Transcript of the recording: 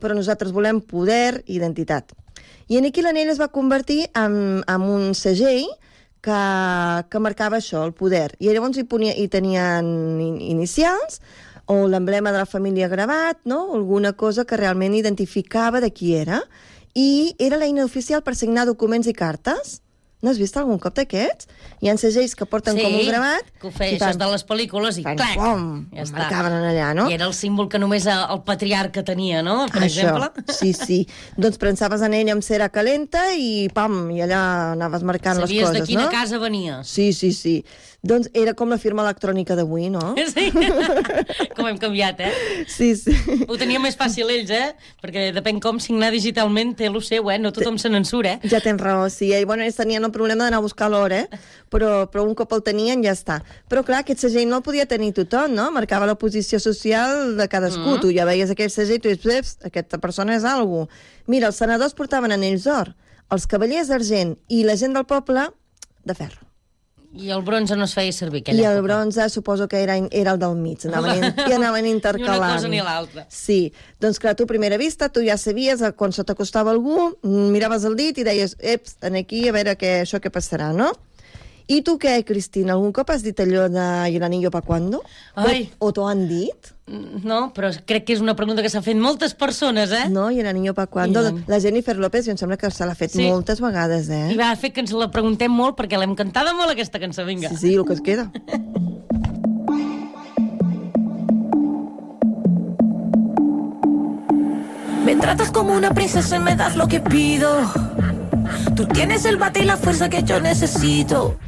però nosaltres volem poder i identitat. I aquí l'anell es va convertir en un segell que marcava això, el poder. I llavors hi tenien inicials o l'emblema de la família gravat, no? Alguna cosa que realment identificava de qui era. I era l'eina oficial per signar documents i cartes. No has vist algun cop d'aquests? Hi ha segells que porten com un gravat. Sí, que ho feia, això és de les pel·lícules, i clac, ja està. Marcaven allà, no? I era el símbol que només el patriarca tenia, no? Per exemple. Sí. Doncs prensaves en ell amb cera calenta i pam, i allà anaves marcant les coses, no? Sabies de quina casa venies. Sí. Doncs era com la firma electrònica d'avui, no? Sí, com hem canviat, Sí. Ho tenia més fàcil ells, perquè depèn com signar digitalment té lo seu, no tothom se n'en surt, Ja tens raó, sí. I bueno, ells tenien el problema d'anar a buscar l'hora, però un cop el tenien ja està. Però clar, aquest segell no el podia tenir tothom, no? Marcava la posició social de cadascú. Tu ja veies aquell segell i tu dius, aquesta persona és algú. Mira, els senadors portaven anells d'or, els cavallers d'argent i la gent del poble de ferro. I el bronze no es feia servir aquella època. I època. el bronze suposo que era el del mig, anaven intercalant. Ni una cosa ni l'altra. Sí, doncs clar, tu a primera vista tu ja sabies quan se t'acostava algú, miraves el dit i deies, aquí a veure això què passarà, no? I tu què, Cristina? Algun cop has dit allò de ¿y el anillo pa cuándo? O t'ho han dit? No, però crec que és una pregunta que s'ha fet moltes persones, No, ¿y el anillo pa cuándo? La Jennifer López, jo em sembla que se l'ha fet moltes vegades, I va fer que ens la preguntem molt perquè l'hem cantada molt, aquesta cançó, vinga. Sí, el que es queda. Me tratas como una princesa y me das lo que pido. Tú tienes el bate y la fuerza que yo necesito.